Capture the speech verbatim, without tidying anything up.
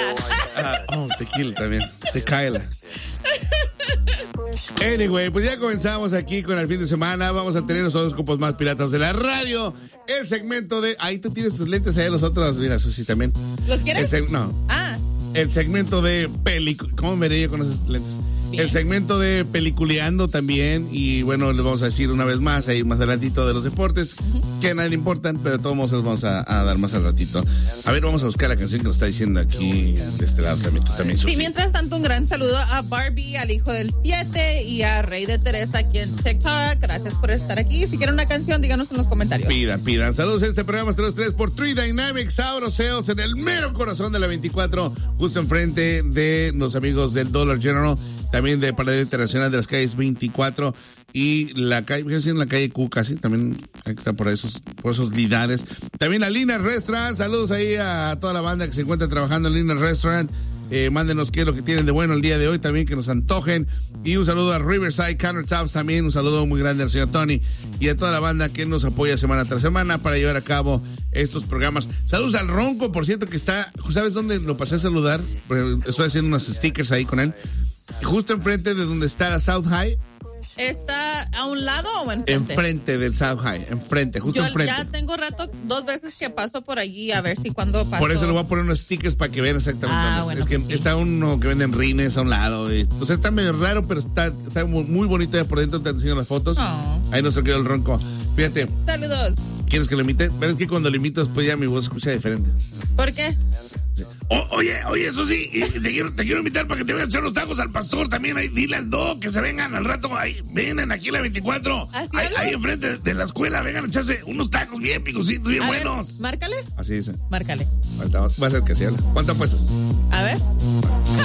Ah, oh, tequila también. Tequila. Anyway, pues ya comenzamos aquí con el fin de semana. Vamos a tener los dos copos más piratas de la radio. El segmento de... Ahí tú tienes tus lentes, ahí los otros. Mira, Susi también. ¿Los quieres? El seg... No. Ah. El segmento de película. ¿Cómo me vería yo con esos lentes? Bien. El segmento de peliculeando también. Y bueno, les vamos a decir una vez más, ahí más adelantito de los deportes, uh-huh. que a nadie le importan, pero todos modos les vamos a, a dar más al ratito. A ver, vamos a buscar la canción que nos está diciendo aquí de este lado también. Tú también, Susi. Sí, mientras tanto, un gran saludo a Barbie, al hijo del siete y a Rey de Teresa aquí en TikTok. Gracias por estar aquí. Si quieren una canción, díganos en los comentarios. Pidan, pidan. Saludos a este programa tres tres por Three Dynamics Auto Sales en el mero corazón de la veinticuatro, justo enfrente de los amigos del Dollar General. También de Paradero Internacional de las calles veinticuatro y la calle, en la calle Q casi, también está por esos, por esos lidares. También a Lina Restaurant, saludos ahí a toda la banda que se encuentra trabajando en Lina Restaurant. Eh, mándenos qué es lo que tienen de bueno el día de hoy también, que nos antojen. Y un saludo a Riverside Countertops también, un saludo muy grande al señor Tony y a toda la banda que nos apoya semana tras semana para llevar a cabo estos programas. Saludos al Ronco, por cierto, que está, ¿sabes dónde lo pasé a saludar? Estoy haciendo unos stickers ahí con él. Justo enfrente de donde está la South High. ¿Está a un lado o enfrente? Enfrente del South High, enfrente, justo Yo enfrente. Ya tengo rato, dos veces que paso por allí, a ver si cuando paso. Por eso le voy a poner unos stickers para que vean exactamente ah, dónde bueno, es. Es que pues sí. Está uno que venden rines a un lado. Y, o sea, está medio raro, pero está, está muy, muy bonito ya por dentro. Te enseño las fotos. Oh. Ahí nos quedó el Ronco. Fíjate. Saludos. ¿Quieres que lo imite? Pero es que cuando lo imito después ya mi voz se escucha diferente. ¿Por qué? Sí. O, oye, oye, eso sí, te quiero, te quiero invitar para que te vayan a echar los tacos al pastor también. Ahí, dile al Do que se vengan al rato. Ahí, vengan aquí a la veinticuatro. Ahí, ahí enfrente de la escuela, vengan a echarse unos tacos bien picositos, bien a buenos. Ver, márcale. Así dice. Márcale. Ahorita va a ser que se habla. ¿Cuánto apuestas? A ver.